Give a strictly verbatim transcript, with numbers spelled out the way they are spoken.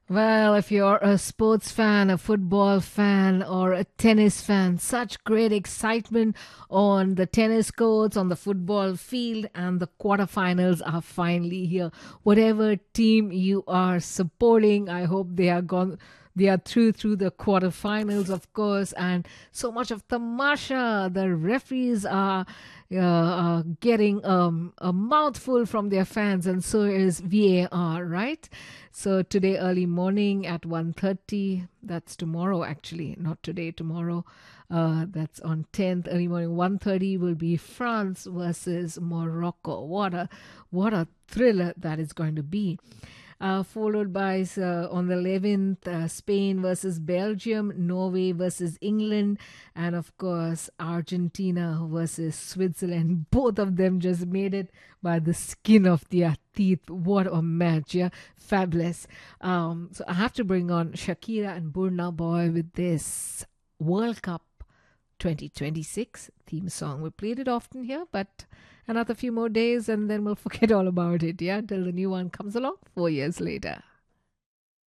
Well, if you're a sports fan, a football fan, or a tennis fan, such great excitement on the tennis courts, on the football field, and the quarterfinals are finally here. Whatever team you are supporting, I hope they are gone. They are through through the quarterfinals, of course, and so much of tamasha. The referees are uh, uh, getting um, a mouthful from their fans, and so is V A R, right? So today early morning at one thirty, that's tomorrow actually, not today, tomorrow. Uh, that's on tenth early morning one thirty will be France versus Morocco. What a what a thriller that is going to be. Uh, followed by uh, on the eleventh, uh, Spain versus Belgium, Norway versus England, and of course, Argentina versus Switzerland. Both of them just made it by the skin of their teeth. What a match, yeah, fabulous. Um, so I have to bring on Shakira and Burna Boy with this World Cup twenty twenty-six theme song. We played it often here, but another few more days and then we'll forget all about it, yeah, till the new one comes along four years later.